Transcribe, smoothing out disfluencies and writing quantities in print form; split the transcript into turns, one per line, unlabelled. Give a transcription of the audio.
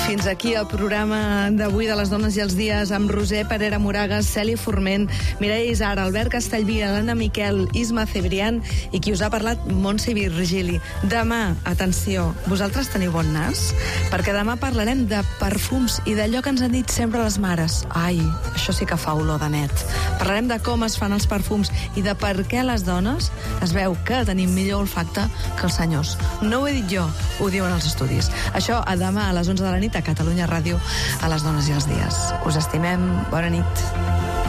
Fins aquí el programa d'avui de les dones i els dies amb Roser Parera Moragas, Cèlia Forment, Mireia Isar, Albert Castellví, Elena Miquel, Isma Cebrián i qui us ha parlat, Montse Virgili. Demà, atenció, vosaltres teniu bon nas? Perquè demà parlarem de perfums i d'allò que ens han dit sempre les mares. Ai, això sí que fa olor de net. Parlarem de com es fan els perfums i de per què les dones es veu que tenim millor olfacte que els senyors. No ho he dit jo, ho diuen els estudis. Això a demà a les 11 de la nit a Catalunya Ràdio, a les dones i els dies. Us estimem, bona nit.